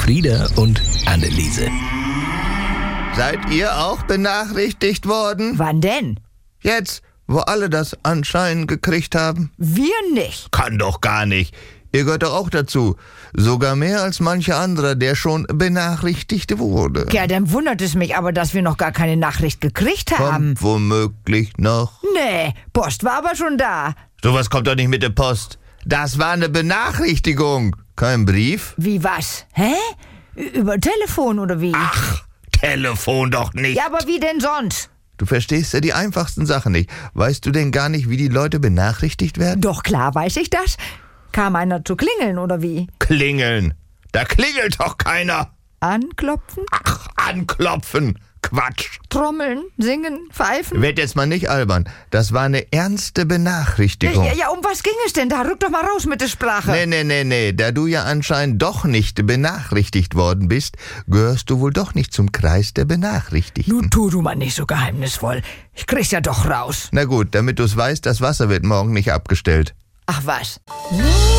Frieda und Anneliese. Seid ihr auch benachrichtigt worden? Wann denn? Jetzt, wo alle das anscheinend gekriegt haben? Wir nicht. Kann doch gar nicht. Ihr gehört doch auch dazu. Sogar mehr als mancher anderer, der schon benachrichtigt wurde. Ja, dann wundert es mich aber, dass wir noch gar keine Nachricht gekriegt haben. Kommt womöglich noch. Nee, Post war aber schon da. Sowas kommt doch nicht mit der Post. Das war eine Benachrichtigung. Kein Brief. Wie was? Hä? Über Telefon oder wie? Ach, Telefon doch nicht. Ja, aber wie denn sonst? Du verstehst ja die einfachsten Sachen nicht. Weißt du denn gar nicht, wie die Leute benachrichtigt werden? Doch klar weiß ich das. Kam einer zu klingeln oder wie? Klingeln. Da klingelt doch keiner. Anklopfen? Ach, anklopfen. Quatsch. Trommeln? Singen? Pfeifen? Werd jetzt mal nicht albern. Das war eine ernste Benachrichtigung. Ja, um was ging es denn da? Rück doch mal raus mit der Sprache. Nee. Da du ja anscheinend doch nicht benachrichtigt worden bist, gehörst du wohl doch nicht zum Kreis der Benachrichtigten. Nun tu du mal nicht so geheimnisvoll. Ich krieg's ja doch raus. Na gut, damit du's weißt, das Wasser wird morgen nicht abgestellt. Ach was.